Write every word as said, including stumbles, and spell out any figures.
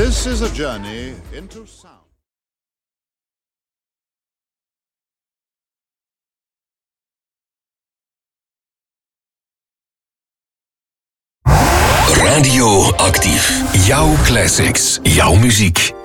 This is a journey into sound. Radio Actief. Jouw classics, jouw muziek.